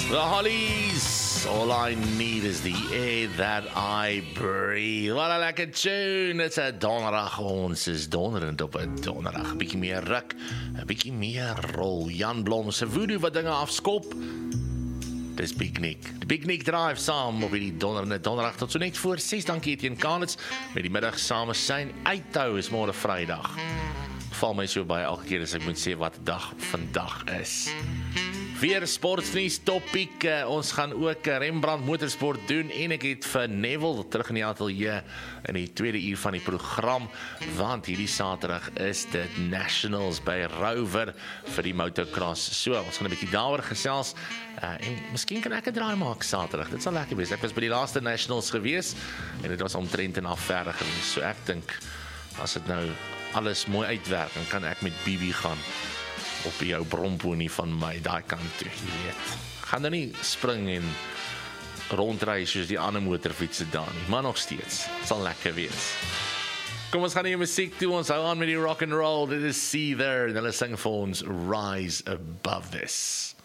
The Hollies, all I need is the air that I breathe. Wat 'n lekker tune, it's 'n donderdag, ons is donderend op 'n donderdag. 'n Bietjie meer ruk, 'n bietjie meer rol. Jan Blom se voodoo wat dinge afskop. Dis Piknik. Die Piknik drive saam op die donderdag tot so net voor 6. Dankie Etienne Kanitz met die middag saam zijn. Uithou is môre Vrydag. Val my so baie elke keer as ek moet sê wat dag vandag is. Weer sportsnuus topiek, ons gaan ook Rembrandt Motorsport doen en ek het vir Neville terug in die ateljee in die tweede uur van die program, want hierdie Saterdag is dit Nationals by Rover vir die motocross. So, ons gaan 'n bietjie daaroor gesels en miskien kan ek 'n draai maak Saterdag. Dit sal lekker wees. Ek was by die laaste Nationals gewees en dit was omtrent en afverdig gewees. So ek dink as dit nou alles mooi uitwerk, dan kan ek met Bibi gaan op jou bromponie van my, daai kant toe, jy weet. Gaan nou nie spring en rondry soos die ander motorfietsse daar nie, maar nog steeds, sal lekker wees. Kom ons gaan die musiek toe, ons hou aan met die rock and roll, dit is Seether, en hulle sing vir ons Rise Above This.